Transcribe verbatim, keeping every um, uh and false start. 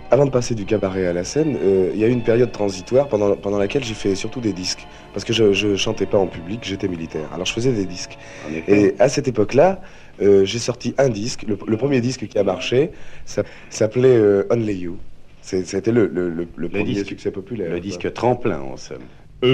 Avant de passer du cabaret à la scène, euh, il y a eu une période transitoire pendant, pendant laquelle j'ai fait surtout des disques. Parce que je, je chantais pas en public, j'étais militaire. Alors je faisais des disques. En effet. Et à cette époque-là, euh, j'ai sorti un disque. Le, le premier disque qui a marché ça, s'appelait euh, Only You. C'est- C'était le, le, le, le Le premier disque, succès populaire. le quoi. disque tremplin, en somme.